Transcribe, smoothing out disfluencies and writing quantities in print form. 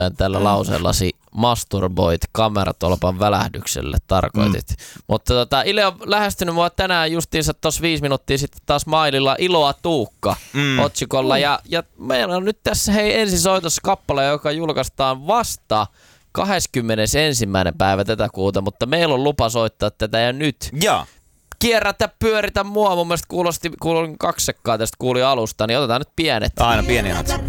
tällä lauseellasi masturboit kameratolpan välähdykselle tarkoitit. Mutta Ile on lähestynyt mua tänään justiinsa tuossa 5 minuuttia sitten taas maililla Iloa Tuukka otsikolla. Ja meillä on nyt tässä ensisoitossa kappale, joka julkaistaan vasta 21. päivä tätä kuuta, mutta meillä on lupa soittaa tätä ja nyt. Ja. Kierrätä, pyöritä mua. Mun mielestä kuulin 2 sekkaa tästä kuuli alusta, niin otetaan nyt pienet. Aina pieni hatsi.